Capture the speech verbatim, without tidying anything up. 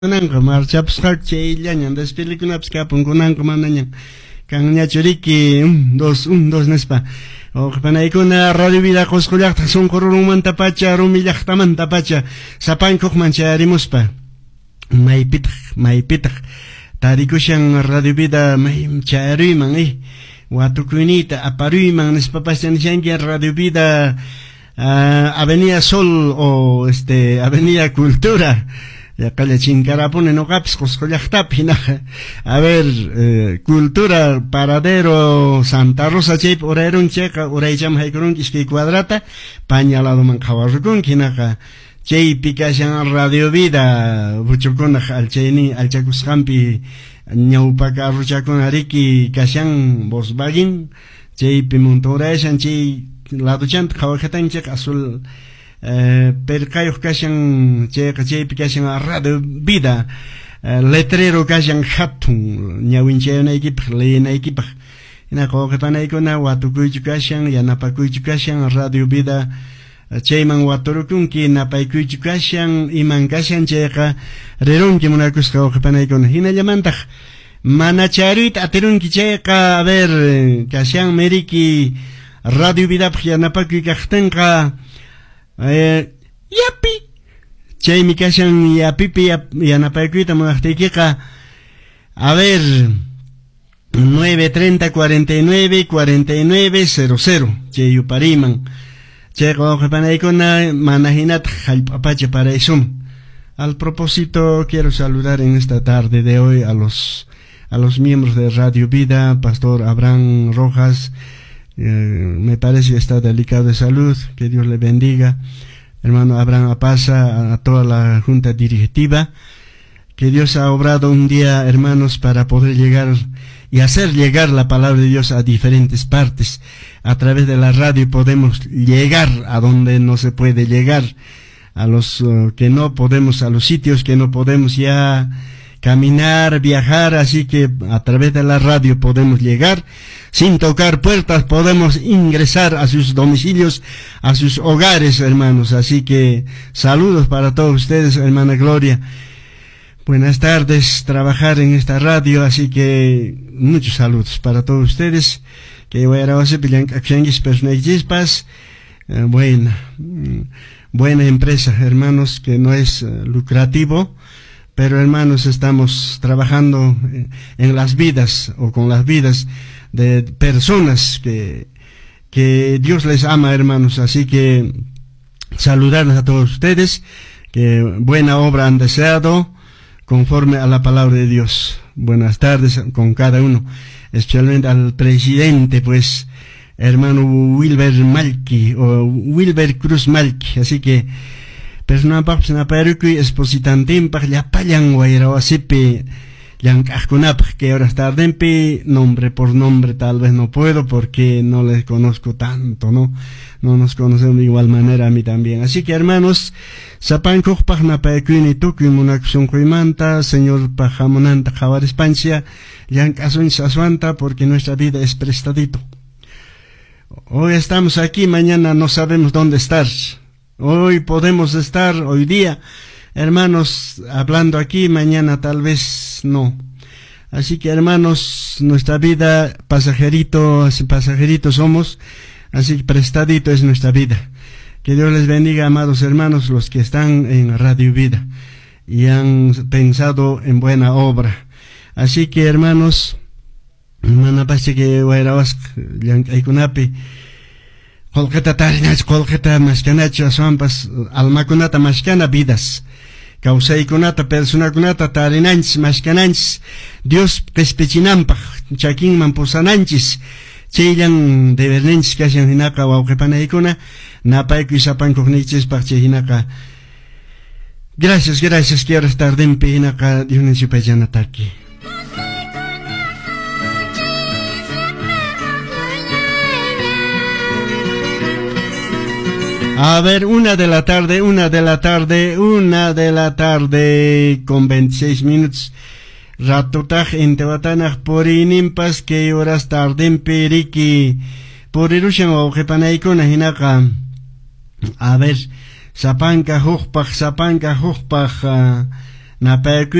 Nanka marchapas chayllañan despilikunapas kapunkunanka manañan kan ñachuriki un dos un dos nespa oqpanaykuna Radio Vida qusqullaqta sunqururunmanta pacha rumi llaqtamanta pacha sapankuqman chayarimuspa maypitaq maypitaq tarikushan Radio Vida may chayaruyman eh watukuynita aparuyman nispapas nishanki Radio Vida uh, Avenida Sol o este Avenida Cultura ya calle chincarapone no caps coscollactapi a ver eh, Cultura Paradero Santa Rosa chip orerun checa oraycham haykurun kiski cuadrata pañalado man khawarukun kinaka chay pikashan Radio Vida buchukuna alchayni alchakusqampi ñawpaka ruchakuna riki kashan Volkswagen chay pimontorashan chay laduchant khawakhatanchik azul Eh, percayo kashan che che kashan Radio Vida eh, letrero kashan hatun ñawinche na equipa le na equipa ina ko que pana ikona watukuy kashan yanapakuy kashan Radio Vida cheyman waturukun ki napaykuy kashan iman kashan cheqa reron que munakus ko que pana ikona hina llamantaj manacharit aterun ki cheqa a ver kashan meriki Radio Vida yanapakuy kahtenqa Eh, yapi chay mi kashan yapipi yanapaykuita munaqtiykiqa a ver nueve treinta cuarenta y nueve cuarenta y nueve cero cero chay yupariman chay qawqipanaykuna manahinat hallp'apacha para eso. Al propósito quiero saludar en esta tarde de hoy a los a los miembros de Radio Vida, Pastor Abraham Rojas. Eh, me parece que está delicado de salud, que Dios le bendiga. Hermano Abraham Apaza, a toda la junta directiva, que Dios ha obrado un día, hermanos, para poder llegar y hacer llegar la palabra de Dios a diferentes partes. A través de la radio podemos llegar a donde no se puede llegar, a los uh, que no podemos, a los sitios que no podemos ya caminar, viajar, así que a través de la radio podemos llegar, sin tocar puertas podemos ingresar a sus domicilios, a sus hogares, hermanos. Así que saludos para todos ustedes, hermana Gloria. Buenas tardes, trabajar en esta radio, así que muchos saludos para todos ustedes. Que buena, buena empresa, hermanos, que no es uh, lucrativo, pero hermanos, estamos trabajando en las vidas o con las vidas de personas que, que Dios les ama, hermanos. Así que saludarles a todos ustedes, que buena obra han deseado conforme a la palabra de Dios. Buenas tardes con cada uno, especialmente al presidente, pues, hermano Wilber Malki o Wilber Cruz Malki. Así que persona papsna perukui expositantimpaj llapayan wayrawasipi llank'aqkunapaj, que ahora tardenpi nombre por nombre tal vez no puedo porque no les conozco tanto, no no nos conocemos de igual manera, a mí también. Así que hermanos, sapankuqpaj napaykuini tukuy munaksunkuymanta señor pajamonanta qhawar España llank'asun saswanta, porque nuestra vida es prestadito. Hoy estamos aquí, mañana no sabemos dónde estar. Hoy podemos estar, hoy día, hermanos, hablando aquí, mañana tal vez no. Así que hermanos, nuestra vida, pasajerito, pasajeritos somos, así que prestadito es nuestra vida. Que Dios les bendiga, amados hermanos, los que están en Radio Vida y han pensado en buena obra. Así que hermanos, manapase que wairawas yankaikunapi Colqueta tarinach, colqueta mascanacha, swampas, almakunata mascana vidas. Causaikunata, personakunata, tarinanchis, mascananchis, Dios pespechinampa, chakin mampusananchis, chaylan de vernenchis, kashan hinaka, wauqepanaikuna, napaiku isapankuknichis, pache hinaka. Gracias, gracias, quiero estar de empe hinaka, dionensi payanataki. A ver, una de la tarde, una de la tarde, una de la tarde, con veintiséis minutos. Ratotaj en Tehuatanaj por inimpas que horas tarde en Periki. Por irushan o jepanaikona hinaka. A ver, sapanka hukpaj, sapanka hukpaj, Napa